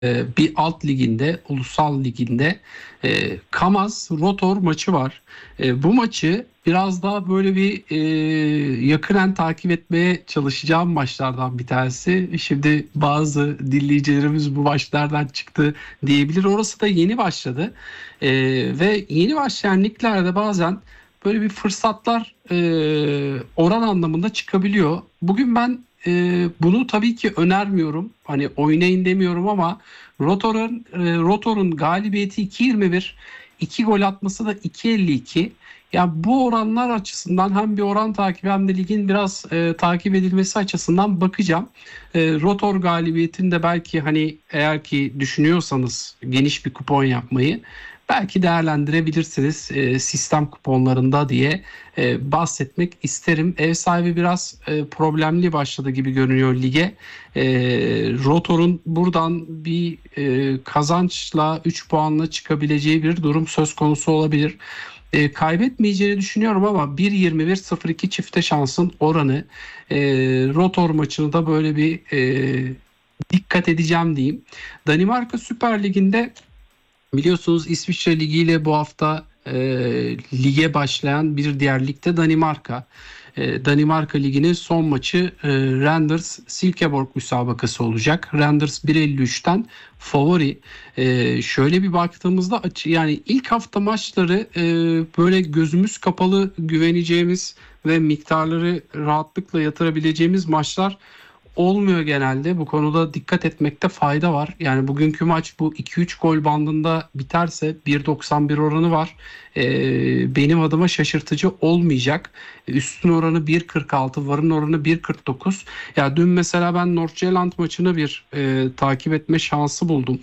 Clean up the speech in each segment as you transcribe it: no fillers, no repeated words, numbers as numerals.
bir alt liginde, ulusal liginde Kamaz Rotor maçı var. Bu maçı biraz daha böyle bir yakinen takip etmeye çalışacağım maçlardan bir tanesi. Şimdi bazı dinleyicilerimiz bu maçlardan çıktı diyebilir. Orası da yeni başladı. Ve yeni başlayan liglerde bazen böyle bir fırsatlar oran anlamında çıkabiliyor. Bugün ben bunu tabii ki önermiyorum. Hani oynayın demiyorum ama Rotor'un galibiyeti 2.21, 2 gol atması da 2.52. Ya bu oranlar açısından hem bir oran takibi hem de ligin biraz takip edilmesi açısından bakacağım. Rotor galibiyetinde belki hani eğer ki düşünüyorsanız geniş bir kupon yapmayı belki değerlendirebilirsiniz sistem kuponlarında diye bahsetmek isterim. Ev sahibi biraz problemli başladı gibi görünüyor lige. E, Rotor'un buradan bir kazançla 3 puanla çıkabileceği bir durum söz konusu olabilir. Kaybetmeyeceğini düşünüyorum ama 1.21-0.2 çifte şansın oranı. Rotor maçını da böyle bir dikkat edeceğim diyeyim. Danimarka Süper Ligi'nde biliyorsunuz İsviçre Ligi ile bu hafta lige başlayan bir diğer ligde Danimarka. Danimarka Ligi'nin son maçı Randers Silkeborg müsabakası olacak. Randers 1.53'ten favori. Şöyle bir baktığımızda yani ilk hafta maçları böyle gözümüz kapalı güveneceğimiz ve miktarları rahatlıkla yatırabileceğimiz maçlar olmuyor genelde. Bu konuda dikkat etmekte fayda var. Yani bugünkü maç bu 2-3 gol bandında biterse 1.91 oranı var. Benim adıma şaşırtıcı olmayacak. Üstün oranı 1.46, varın oranı 1.49. Ya dün mesela ben Nordsjælland maçını bir takip etme şansı buldum.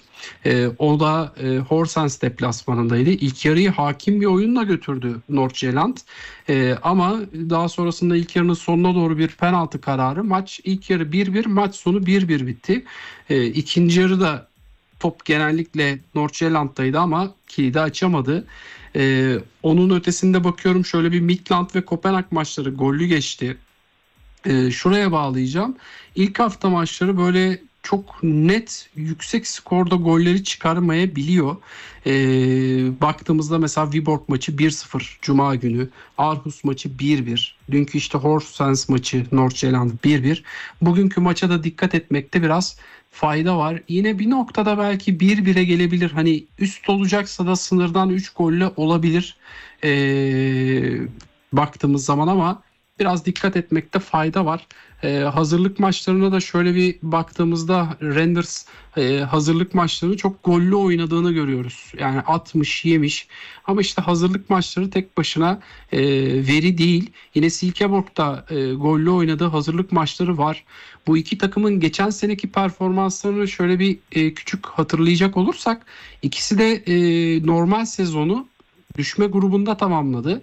O da Horsens deplasmanındaydı. İlk yarıyı hakim bir oyunla götürdü Nordsjælland. Ama daha sonrasında ilk yarının sonuna doğru bir penaltı kararı. Maç ilk yarı 1-1, maç sonu 1-1 bitti. İkinci yarıda top genellikle Nordsjælland'daydı ama kilidi açamadı. Onun ötesinde bakıyorum şöyle bir Midtjylland ve Kopenhag maçları gollü geçti. Şuraya bağlayacağım. İlk hafta maçları böyle çok net yüksek skorda golleri çıkarmayabiliyor. Baktığımızda mesela Viborg maçı 1-0 Cuma günü. Aarhus maçı 1-1. Dünkü işte Horsens maçı Nordsjælland 1-1. Bugünkü maça da dikkat etmekte biraz fayda var. Yine bir noktada belki 1-1'e gelebilir. Hani üst olacaksa da sınırdan 3 golle olabilir. Baktığımız zaman ama biraz dikkat etmekte fayda var. Hazırlık maçlarına da şöyle bir baktığımızda Randers hazırlık maçlarını çok gollü oynadığını görüyoruz. Yani 60 yemiş ama işte hazırlık maçları tek başına veri değil. Yine Silkeborg'da gollü oynadığı hazırlık maçları var. Bu iki takımın geçen seneki performanslarını şöyle bir küçük hatırlayacak olursak ikisi de normal sezonu düşme grubunda tamamladı.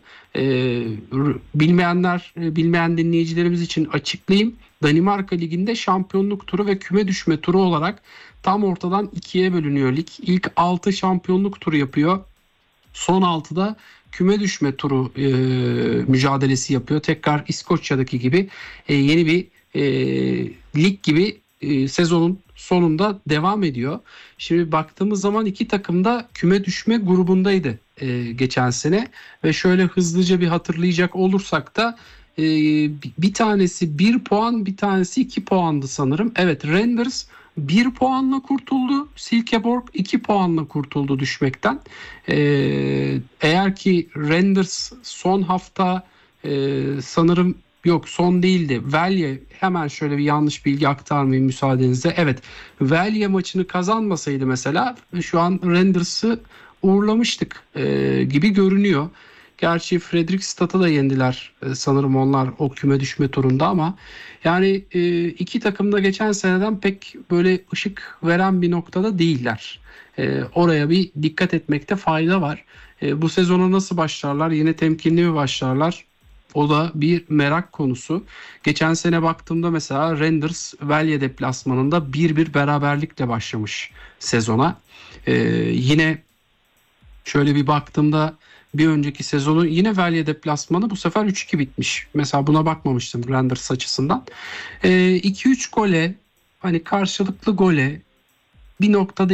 Bilmeyen dinleyicilerimiz için açıklayayım. Danimarka Ligi'nde şampiyonluk turu ve küme düşme turu olarak tam ortadan ikiye bölünüyor lig. İlk 6 şampiyonluk turu yapıyor. Son 6'da küme düşme turu mücadelesi yapıyor. Tekrar İskoçya'daki gibi yeni bir lig gibi sezonun sonunda devam ediyor. Şimdi baktığımız zaman iki takım da küme düşme grubundaydı geçen sene ve şöyle hızlıca bir hatırlayacak olursak da bir tanesi 1 puan, bir tanesi 2 puandı sanırım. Evet, Randers 1 puanla kurtuldu. Silkeborg 2 puanla kurtuldu düşmekten. Eğer ki Randers son hafta sanırım yok son değildi. Velye, hemen şöyle bir yanlış bilgi aktarmayayım müsaadenizle. Evet, Velye maçını kazanmasaydı mesela şu an Randers'ı uğurlamıştık gibi görünüyor. Gerçi Fredrikstad'ı da yendiler sanırım onlar o küme düşme turunda ama yani iki takım da geçen seneden pek böyle ışık veren bir noktada değiller. Oraya bir dikkat etmekte fayda var. Bu sezona nasıl başlarlar? Yine temkinli mi başlarlar? O da bir merak konusu. Geçen sene baktığımda mesela Randers Velye deplasmanında 1-1 beraberlikle başlamış sezona. Yine şöyle bir baktığımda bir önceki sezonu yine Velye deplasmanı bu sefer 3-2 bitmiş. Mesela buna bakmamıştım Randers açısından. 2-3 gole, hani karşılıklı gole bir noktada